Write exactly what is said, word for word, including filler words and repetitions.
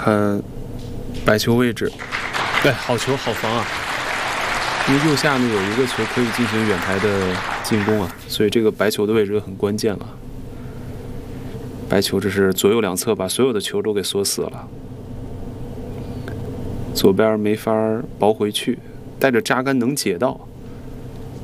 看白球位置，哎，好球，好防啊！因为右下呢有一个球可以进行远台的进攻啊，所以这个白球的位置就很关键了。白球这是左右两侧把所有的球都给锁死了，左边没法包回去，带着扎杆能解到。